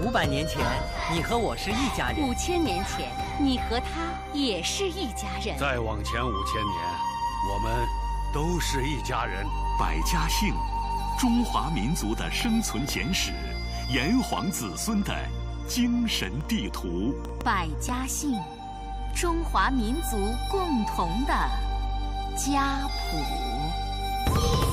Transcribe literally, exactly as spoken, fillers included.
五百年前，你和我是一家人； 五千年前，你和他也是一家人； 再往前五千年，我们都是一家人。 百家姓，中华民族的生存简史，炎黄子孙的精神地图。 百家姓，中华民族共同的家谱。